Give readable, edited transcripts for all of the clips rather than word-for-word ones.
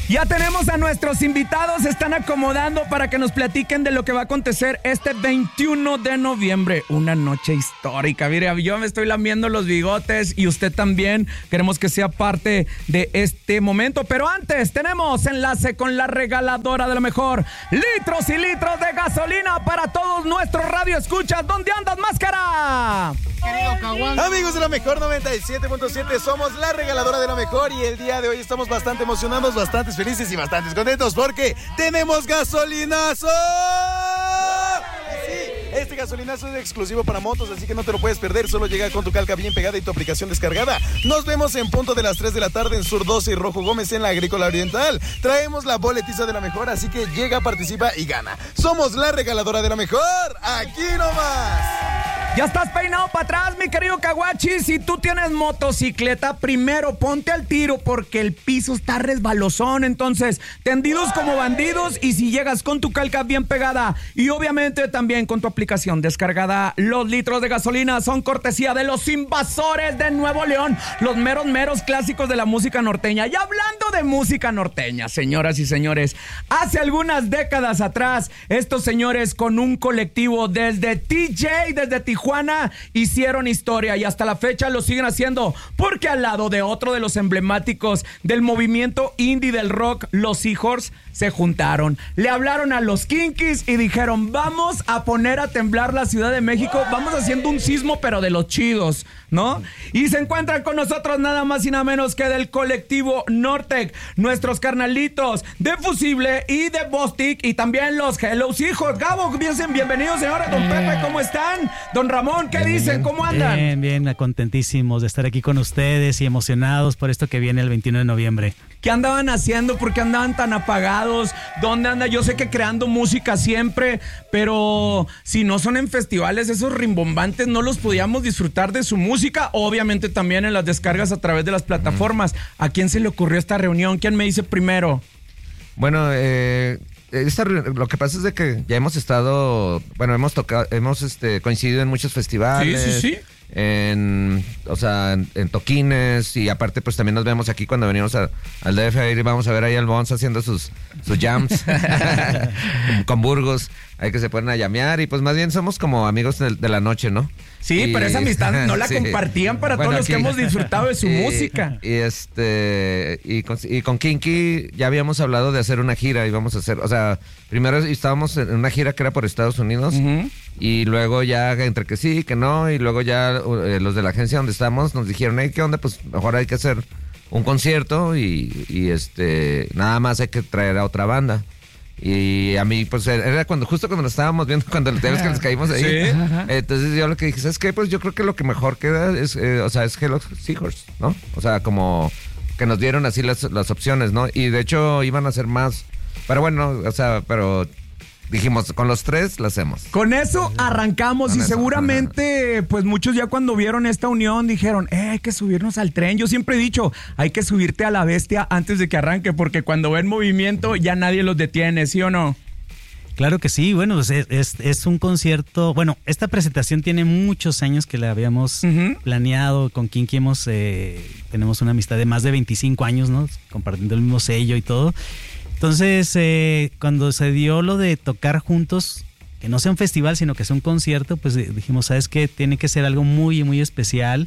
Ya tenemos a nuestros invitados, se están acomodando para que nos platiquen de lo que va a acontecer este 21 de noviembre. Una noche histórica. Mire, yo me estoy lamiendo los bigotes y usted también. Queremos que sea parte de este momento. Pero antes tenemos enlace con la regaladora de lo mejor. Litros y litros de gasolina para todos nuestros radioescuchas. ¿Dónde andas, máscara? Amigos de la mejor 97.7, somos la regaladora de lo mejor y el día de hoy estamos bastante emocionados, bastante felices y bastante contentos porque tenemos gasolinazo. Sí, este gasolinazo es exclusivo para motos, así que no te lo puedes perder. Solo llega con tu calca bien pegada y tu aplicación descargada. Nos vemos en punto de las 3 de la tarde en Sur 12 y Rojo Gómez en la Agrícola Oriental. Traemos la boletiza de la mejor, así que llega, participa y gana. Somos la regaladora de la mejor, aquí nomás. Ya estás peinado para atrás, mi querido Caguachi. Si tú tienes motocicleta, primero ponte al tiro porque el piso está resbalosón. Entonces, tendidos como bandidos. Y si llegas con tu calca bien pegada y obviamente también con tu aplicación descargada, los litros de gasolina son cortesía de los Invasores de Nuevo León, los meros clásicos de la música norteña. Y hablando de música norteña, señoras y señores, hace algunas décadas atrás, estos señores con un colectivo desde Tijuana, hicieron historia y hasta la fecha lo siguen haciendo porque al lado de otro de los emblemáticos del movimiento indie del rock, los Seahorse, se juntaron, le hablaron a los Kinkies y dijeron: vamos a poner a temblar la Ciudad de México, vamos haciendo un sismo pero de los chidos, ¿no? Y se encuentran con nosotros nada más y nada menos que del colectivo Nortec, nuestros carnalitos de Fusible y de Bostik y también los Hello Seahorse. Gabo, bienvenidos señores. Don Pepe, ¿cómo están? Don Ramón, ¿qué dicen? ¿Cómo andan? Bien, contentísimos de estar aquí con ustedes y emocionados por esto que viene el 21 de noviembre. ¿Qué andaban haciendo? ¿Por qué andaban tan apagados? ¿Dónde anda? Yo sé que creando música siempre, pero si no son en festivales, esos rimbombantes no los podíamos disfrutar de su música. Obviamente también en las descargas a través de las plataformas. ¿A quién se le ocurrió esta reunión? ¿Quién me dice primero? Bueno, lo que pasa es de que ya hemos estado, bueno, hemos coincidido en muchos festivales. Sí. En toquines y aparte pues también nos vemos aquí cuando venimos al DF y vamos a ver ahí al Bons haciendo sus jams con Burgos, ahí que se ponen a llamear y pues más bien somos como amigos de la noche, ¿no? Sí, pero esa amistad no la compartían para todos los que hemos disfrutado de su música. Y con Kinky ya habíamos hablado de hacer una gira, íbamos a hacer, o sea, primero estábamos en una gira que era por Estados Unidos. Y luego ya entre que sí, que no, y luego ya los de la agencia donde estamos nos dijeron: hey, ¿qué onda? Pues mejor hay que hacer un concierto y nada más hay que traer a otra banda. Y a mí, pues, era justo cuando nos estábamos viendo, cuando que nos caímos ahí. ¿Sí? Entonces yo lo que dije, ¿sabes qué? Pues yo creo que lo que mejor queda es, es Hello Seahorse, ¿no? O sea, como que nos dieron así las opciones, ¿no? Y de hecho iban a hacer más, pero bueno, pero dijimos, con los tres la hacemos. Con eso arrancamos y seguramente pues muchos ya cuando vieron esta unión dijeron: hay que subirnos al tren. Yo siempre he dicho, hay que subirte a la bestia antes de que arranque, porque cuando ven movimiento ya nadie los detiene, ¿sí o no? Claro que sí, bueno, es un concierto, bueno, esta presentación tiene muchos años que la habíamos planeado, con Kinky tenemos una amistad de más de 25 años, ¿no? Compartiendo el mismo sello y todo. Entonces, cuando se dio lo de tocar juntos, que no sea un festival, sino que sea un concierto, pues dijimos, ¿sabes qué? Tiene que ser algo muy, muy especial.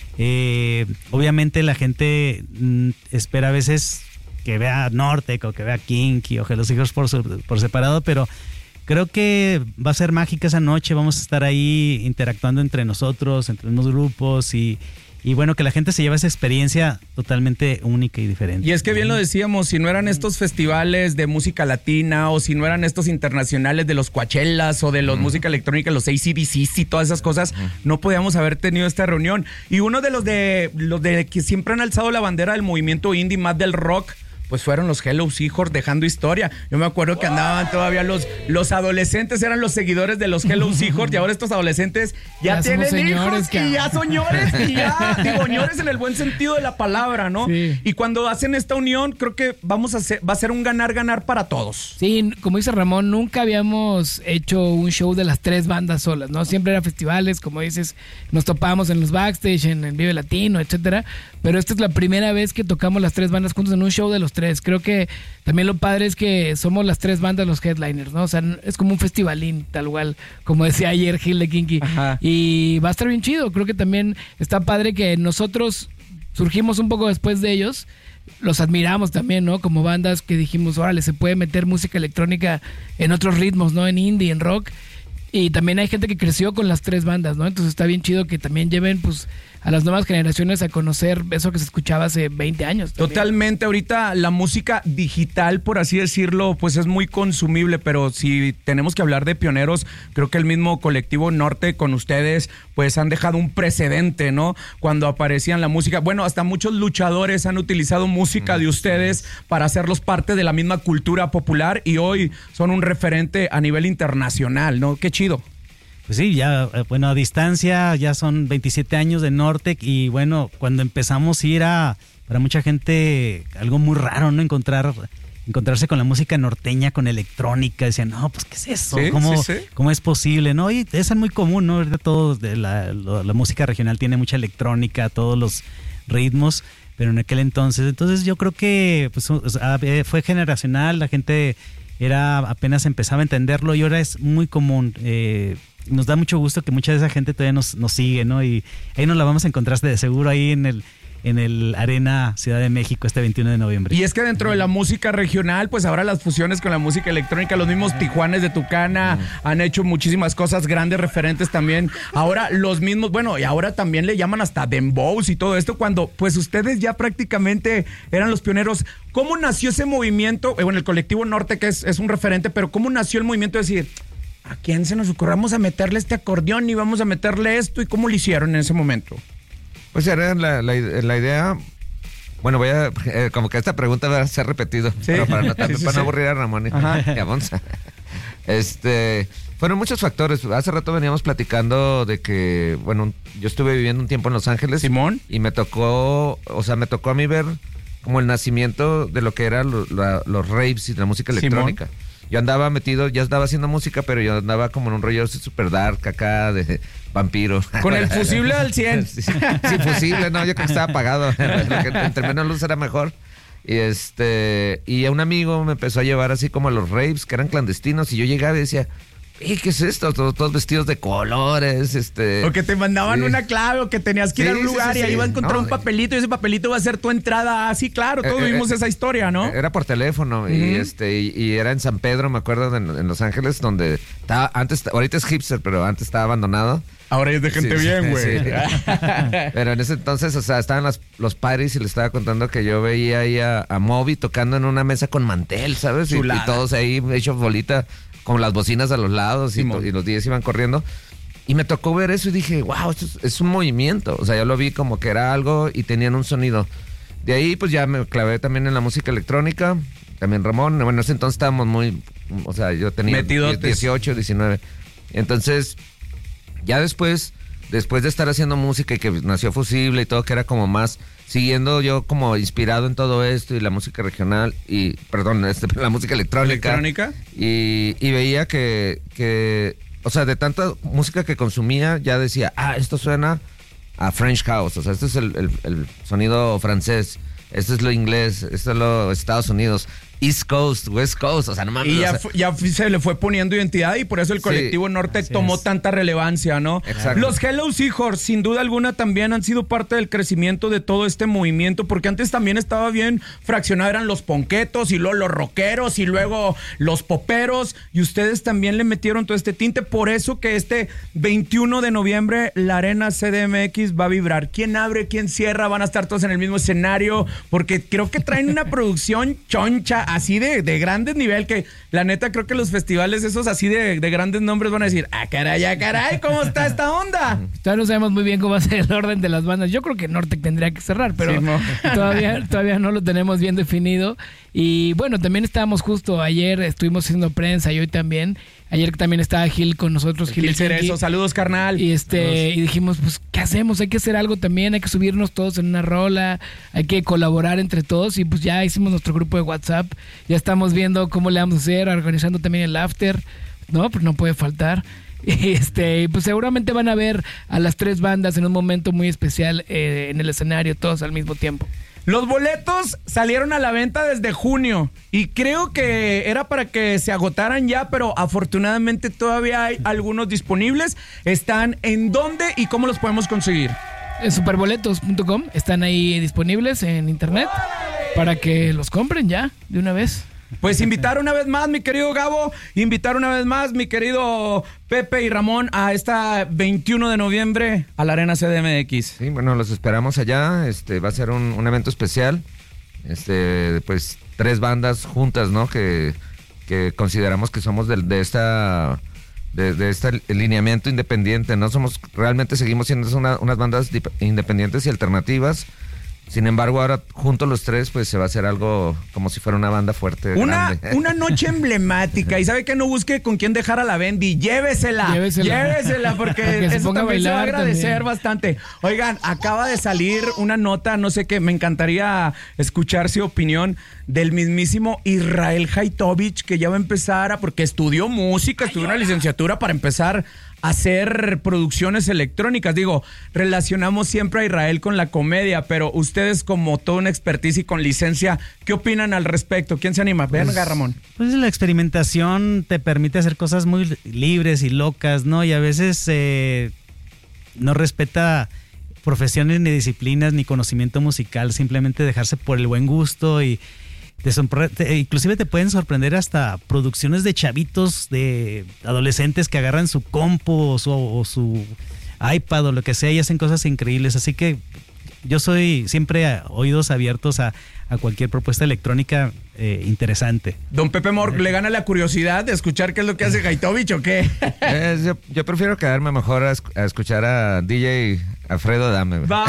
Obviamente la gente espera a veces que vea Nortec o que vea Kinky o Hello Seahorse por separado, pero creo que va a ser mágica esa noche. Vamos a estar ahí interactuando entre nosotros, entre unos grupos y bueno, que la gente se lleve esa experiencia totalmente única y diferente. Y es que bien lo decíamos, si no eran estos festivales de música latina o si no eran estos internacionales de los Coachellas o de los música electrónica, los AC/DC y todas esas cosas, no podíamos haber tenido esta reunión. Y uno de los de que siempre han alzado la bandera del movimiento indie, más del rock, pues fueron los Hello Seahorse dejando historia. Yo me acuerdo que andaban todavía los adolescentes, eran los seguidores de los Hello Seahorse, y ahora estos adolescentes ya tienen hijos y ya son ñores, y ya, digo, ñores en el buen sentido de la palabra, ¿no? Sí. Y cuando hacen esta unión, creo que va a ser un ganar-ganar para todos. Sí, como dice Ramón, nunca habíamos hecho un show de las tres bandas solas, ¿no? Siempre eran festivales, como dices, nos topábamos en los backstage, en Vive Latino, etcétera, pero esta es la primera vez que tocamos las tres bandas juntos en un show de los tres. Creo que también lo padre es que somos las tres bandas los headliners, ¿no? O sea, es como un festivalín, tal cual, como decía ayer Gil de Kinky. Ajá. Y va a estar bien chido. Creo que también está padre que nosotros surgimos un poco después de ellos. Los admiramos también, ¿no? Como bandas que dijimos, órale, se puede meter música electrónica en otros ritmos, ¿no? En indie, en rock. Y también hay gente que creció con las tres bandas, ¿no? Entonces está bien chido que también lleven, pues, a las nuevas generaciones a conocer eso que se escuchaba hace 20 años. También. Totalmente, ahorita la música digital, por así decirlo, pues es muy consumible, pero si tenemos que hablar de pioneros, creo que el mismo Colectivo Norte con ustedes, pues han dejado un precedente, ¿no? Cuando aparecían la música, bueno, hasta muchos luchadores han utilizado música de ustedes para hacerlos parte de la misma cultura popular y hoy son un referente a nivel internacional, ¿no? Qué chido. Pues sí, ya, bueno, a distancia ya son 27 años de Nortec y bueno, cuando empezamos sí era para mucha gente algo muy raro, ¿no? Encontrarse con la música norteña, con electrónica, decían, no, pues ¿qué es eso? Sí, ¿Cómo es posible? ¿No? Y eso es muy común, ¿no? Todos la música regional tiene mucha electrónica, todos los ritmos, pero en aquel entonces yo creo que pues, fue generacional, la gente apenas empezaba a entenderlo y ahora es muy común. Nos da mucho gusto que mucha de esa gente todavía nos sigue, ¿no? Y ahí nos la vamos a encontrar de seguro ahí en el Arena Ciudad de México este 21 de noviembre. Y es que dentro de la música regional, pues ahora las fusiones con la música electrónica, los mismos Tijuanes de Tucana han hecho muchísimas cosas, grandes referentes también. Ahora los mismos, bueno, y ahora también le llaman hasta dembows y todo esto, cuando pues ustedes ya prácticamente eran los pioneros. ¿Cómo nació ese movimiento? Bueno, el Colectivo Norte, que es un referente, pero ¿cómo nació el movimiento de decir, ¿a quién se nos ocurrió? Vamos a meterle este acordeón y vamos a meterle esto, ¿y cómo lo hicieron en ese momento? Pues era la idea. Bueno, como que esta pregunta va a ser repetido, ¿sí? Pero para no aburrir a Ramón y a Monza. Fueron muchos factores. Hace rato veníamos platicando de que, bueno, yo estuve viviendo un tiempo en Los Ángeles. Simón. Y me tocó a mí ver como el nacimiento de lo que eran los raves y la música electrónica. Simón. Yo andaba metido, ya estaba haciendo música, pero yo andaba como en un rollo super dark acá de vampiro. Con el fusible al 100. Sí, fusible, no, yo creo que estaba apagado. Entre menos luz era mejor. Y un amigo me empezó a llevar así como a los raves que eran clandestinos y yo llegaba y decía, ¿qué es esto? Todos vestidos de colores, O que te mandaban una clave o que tenías que ir a un lugar y ahí ibas a encontrar un papelito y ese papelito va a ser tu entrada. Ah, sí, claro, todos vimos esa historia, ¿no? Era por teléfono y era en San Pedro, me acuerdo, en Los Ángeles, donde estaba ahorita es hipster, pero antes estaba abandonado. Ahora es de gente bien, güey. Sí. Pero en ese entonces, o sea, estaban los parties y le estaba contando que yo veía ahí a Moby tocando en una mesa con mantel, ¿sabes? Y todos ahí hechos bolita, con las bocinas a los lados y los días iban corriendo. Y me tocó ver eso y dije, wow, esto es un movimiento. O sea, yo lo vi como que era algo y tenían un sonido. De ahí, pues ya me clavé también en la música electrónica. También Ramón. Bueno, en ese entonces estábamos muy... O sea, yo tenía 18, 19. Entonces, ya después de estar haciendo música y que nació Fusible y todo, que era como más... Siguiendo yo como inspirado en todo esto y la música regional y, la música electrónica. Y veía que, o sea, de tanta música que consumía, ya decía, esto suena a French House, o sea, este es el sonido francés, esto es lo inglés, esto es lo Estados Unidos, East Coast, West Coast, o sea, no mames. Y ya se le fue poniendo identidad y por eso el Colectivo Norte tomó tanta relevancia, ¿no? Exacto. Los Hello Seahorse, sin duda alguna, también han sido parte del crecimiento de todo este movimiento, porque antes también estaba bien fraccionado, eran los ponquetos y luego los rockeros y luego los poperos, y ustedes también le metieron todo este tinte, por eso que este 21 de noviembre la Arena CDMX va a vibrar. ¿Quién abre, quién cierra? Van a estar todos en el mismo escenario, porque creo que traen una producción choncha, así de grandes nivel, que la neta creo que los festivales esos así de grandes nombres van a decir, caray, ¿cómo está esta onda? Todavía no sabemos muy bien cómo va a ser el orden de las bandas. Yo creo que Nortec tendría que cerrar, pero todavía no lo tenemos bien definido. Y bueno, también estábamos justo ayer, estuvimos haciendo prensa y hoy también. Ayer también estaba Gil con nosotros, Gil Cerezo, saludos, carnal. Y y dijimos, pues, ¿qué hacemos? Hay que hacer algo también, hay que subirnos todos en una rola, hay que colaborar entre todos y pues ya hicimos nuestro grupo de WhatsApp, ya estamos viendo cómo le vamos a hacer, organizando también el after, ¿no? Pues no puede faltar. Y pues seguramente van a ver a las tres bandas en un momento muy especial en el escenario, todos al mismo tiempo. Los boletos salieron a la venta desde junio y creo que era para que se agotaran ya, pero afortunadamente todavía hay algunos disponibles. ¿Están en dónde y cómo los podemos conseguir? En superboletos.com están ahí disponibles en internet para que los compren ya de una vez. Pues invitar una vez más, mi querido Gabo, invitar una vez más, mi querido Pepe y Ramón, a esta 21 de noviembre a la Arena CDMX. Sí, bueno, los esperamos allá. Va a ser un evento especial. Pues 3 bandas juntas, ¿no? Que consideramos que somos de este lineamiento independiente, ¿no? Realmente seguimos siendo unas bandas independientes y alternativas. Sin embargo, ahora juntos los 3, pues se va a hacer algo como si fuera una banda fuerte. Una noche emblemática. Y sabe que no busque con quién dejar a la Bendy. Llévesela, porque eso también se va a agradecer también bastante. Oigan, acaba de salir una nota, no sé qué, me encantaría escuchar su opinión del mismísimo Israel Haitovich, que ya va a empezar porque estudió música, estudió una licenciatura para empezar a hacer producciones electrónicas. Digo, relacionamos siempre a Israel con la comedia, pero ustedes como toda una expertise y con licencia, ¿qué opinan al respecto? ¿Quién se anima? Venga, Ramón. Pues la experimentación te permite hacer cosas muy libres y locas, ¿no? Y a veces no respeta profesiones ni disciplinas ni conocimiento musical, simplemente dejarse por el buen gusto y inclusive te pueden sorprender hasta producciones de chavitos, de adolescentes que agarran su compu o su iPad o lo que sea y hacen cosas increíbles. Así que yo soy siempre oídos abiertos a cualquier propuesta electrónica interesante. Don Pepe Mor, ¿le gana la curiosidad de escuchar qué es lo que hace Haitovich o qué? Yo prefiero quedarme mejor a escuchar a DJ Alfredo Adame. Va.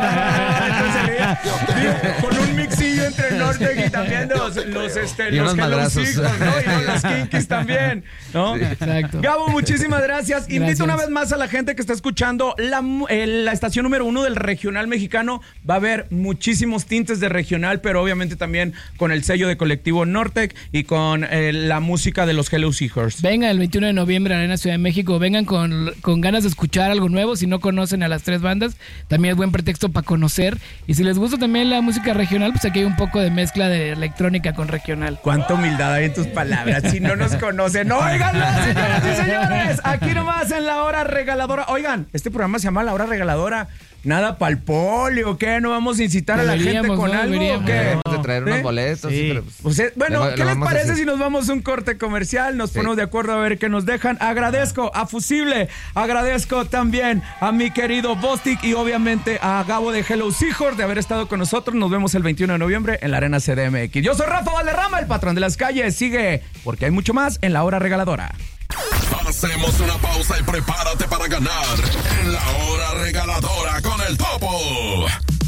Entonces, con un mixillo entre el Nortec y también los madrazos, ¿no? Y los Kinkies también, ¿no? Sí. Exacto. Gabo, muchísimas gracias. Invito una vez más a la gente que está escuchando la estación número 1 del regional mexicano. Va a haber muchísimos tintes de regional, pero obviamente también con el sello de Colectivo Nortec y con la música de los Hello Seahorse. Vengan el 21 de noviembre a la Arena Ciudad de México. Vengan con ganas de escuchar algo nuevo. Si no conocen a las 3 bandas, también es buen pretexto para conocer. Y si les gusta también la música regional, pues aquí hay un poco de mezcla de electrónica con regional. Cuánta humildad hay en tus palabras. Si no nos conocen, óiganlo, señoras y señores. Aquí nomás en La Hora Regaladora. Oigan, este programa se llama La Hora Regaladora. Nada pa'l polio, ¿qué? ¿No vamos a incitar a la gente con algo? ¿O qué? Vamos a traer unos boletos. Sí. Pero, pues, bueno, ¿qué les parece si nos vamos a un corte comercial? Nos ponemos de acuerdo a ver qué nos dejan. Agradezco a Fusible, agradezco también a mi querido Bostic y obviamente a Gabo de Hello Seahorse de haber estado con nosotros. Nos vemos el 21 de noviembre en la Arena CDMX. Yo soy Rafa Valderrama, el patrón de las calles. Sigue, porque hay mucho más en La Hora Regaladora. Hacemos una pausa y prepárate para ganar en La Hora Regaladora con el Topo.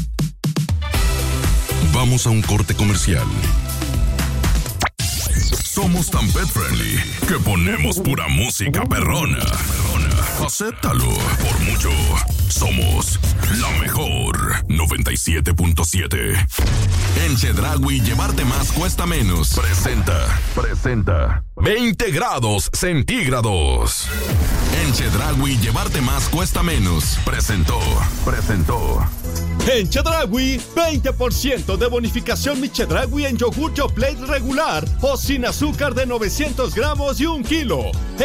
Vamos a un corte comercial. Somos tan pet friendly que ponemos pura música perrona. Acéptalo. Por mucho, somos la mejor 97.7. En Chedraui llevarte más cuesta menos. Presenta 20 grados centígrados. En Chedraui llevarte más cuesta menos. Presentó. En Chedraui, 20% de bonificación Mi Chedraui en yogur Yoplait regular o sin azúcar de 900 gramos y 1 kilo.